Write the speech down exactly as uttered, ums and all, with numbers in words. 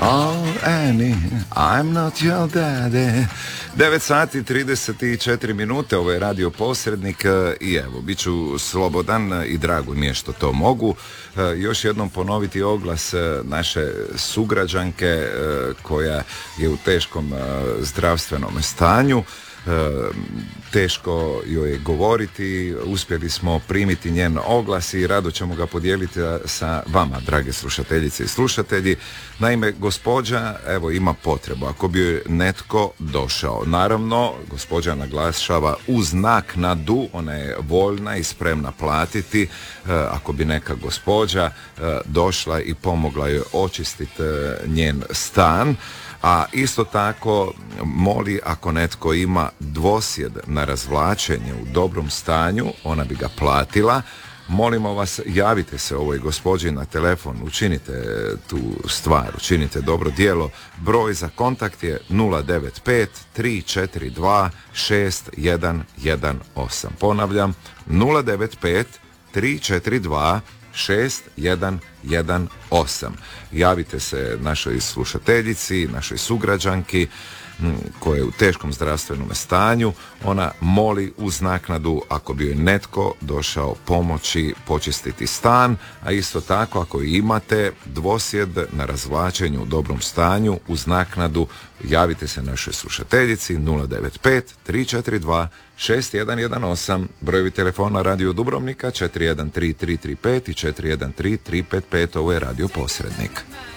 Oh, Annie, I'm not your daddy. devet sati trideset četiri minute, ovo je Radio Posrednik i evo, bit ću slobodan i drago mi je što to mogu. Još jednom ponoviti oglas naše sugrađanke koja je u teškom zdravstvenom stanju. Teško joj je govoriti, uspjeli smo primiti njen oglas i rado ćemo ga podijeliti sa vama, drage slušateljice i slušatelji. Naime, gospođa evo ima potrebu, ako bi joj netko došao, naravno gospođa naglašava uz naknadu, ona je voljna i spremna platiti, ako bi neka gospođa došla i pomogla joj očistiti njen stan. A isto tako moli ako netko ima dvosjed na razvlačenje u dobrom stanju, ona bi ga platila. Molimo vas, javite se ovoj gospođi na telefon, učinite tu stvar, učinite dobro djelo. Broj za kontakt je nula devet pet tri četiri dva šest jedan jedan osam. Ponavljam, nula devet pet tri četiri dva šest jedan jedan osam. Javite se našoj slušateljici, našoj sugrađanki koja je u teškom zdravstvenom stanju. Ona moli uz naknadu ako bi joj netko došao pomoći počistiti stan, a isto tako ako imate dvosjed na razvlačenju u dobrom stanju uz naknadu, javite se našoj slušateljici nula devet pet tri četiri dva šest jedan jedan osam, brojevi telefona Radio Dubrovnika četiri jedan tri tri tri pet i četiri jedan tri tri pet pet. Ovo je Radio Posrednik.